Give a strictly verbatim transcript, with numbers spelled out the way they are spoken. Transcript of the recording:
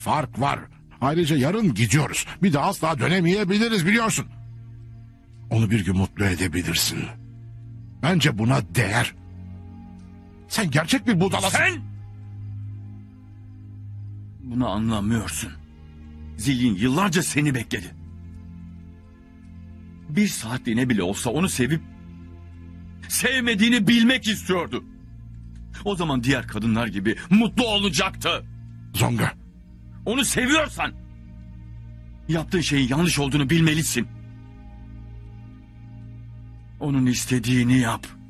Fark var. Ayrıca yarın gidiyoruz. Bir daha asla dönemeyebiliriz biliyorsun. Onu bir gün mutlu edebilirsin. Bence buna değer. Sen gerçek bir budalasın. Sen! Bunu anlamıyorsun. Zilin yıllarca seni bekledi. Bir saatliğine bile olsa onu sevip sevmediğini bilmek istiyordu. O zaman diğer kadınlar gibi mutlu olacaktı. Zonga. Onu seviyorsan yaptığın şeyin yanlış olduğunu bilmelisin. Onun istediğini yap.